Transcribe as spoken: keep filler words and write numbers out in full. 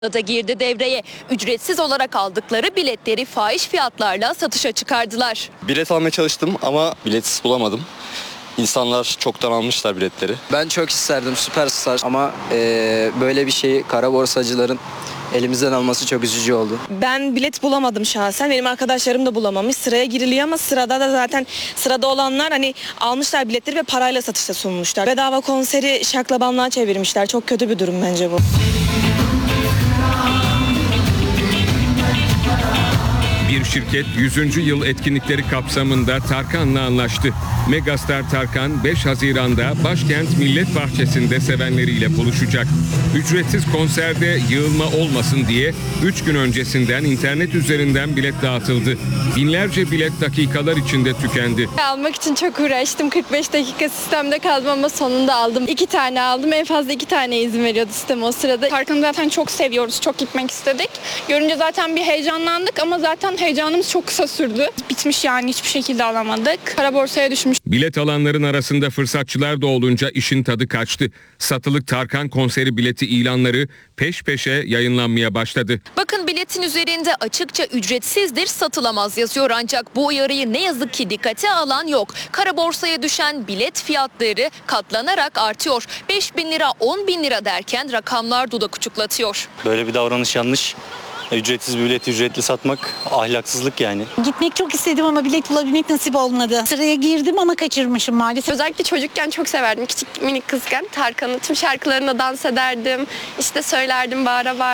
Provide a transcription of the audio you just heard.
da girdi devreye. Ücretsiz olarak aldıkları biletleri fahiş fiyatlarla satışa çıkardılar. Bilet almaya çalıştım ama biletsiz bulamadım. İnsanlar çoktan almışlar biletleri. Ben çok isterdim Süperstar ama e, böyle bir şeyi kara borsacıların elimizden alması çok üzücü oldu. Ben bilet bulamadım şahsen. Benim arkadaşlarım da bulamamış. Sıraya giriliyor ama sırada da zaten sırada olanlar hani almışlar biletleri ve parayla satışa sunmuşlar. Bedava konseri şaklabanlığa çevirmişler. Çok kötü bir durum bence bu. Bir şirket yüzüncü yıl etkinlikleri kapsamında Tarkan'la anlaştı. Megastar Tarkan beş Haziran'da Başkent Millet Bahçesi'nde sevenleriyle buluşacak. Ücretsiz konserde yığılma olmasın diye üç gün öncesinden internet üzerinden bilet dağıtıldı. Binlerce bilet dakikalar içinde tükendi. Almak için çok uğraştım. kırk beş dakika sistemde kaldım ama sonunda aldım. İki tane aldım. En fazla iki tane izin veriyordu sistem o sırada. Tarkan'ı zaten çok seviyoruz. Çok gitmek istedik. Görünce zaten bir heyecanlandık ama zaten heyecanımız çok kısa sürdü. Bitmiş yani hiçbir şekilde alamadık. Kara borsaya düşmüş. Bilet alanların arasında fırsatçılar da olunca işin tadı kaçtı. Satılık Tarkan konseri bileti ilanları peş peşe yayınlanmaya başladı. Bakın biletin üzerinde açıkça ücretsizdir, satılamaz yazıyor ancak bu uyarıyı ne yazık ki dikkate alan yok. Kara borsaya düşen bilet fiyatları katlanarak artıyor. beş bin lira, on bin lira derken rakamlar dudak uçuklatıyor. Böyle bir davranış yanlış. Ücretsiz bir bileti ücretli satmak ahlaksızlık yani. Gitmek çok istedim ama bilet bulabilmek nasip olmadı. Sıraya girdim ama kaçırmışım maalesef. Özellikle çocukken çok severdim. Küçük minik kızken Tarkan'ın tüm şarkılarına dans ederdim. İşte söylerdim bağıra bağıra.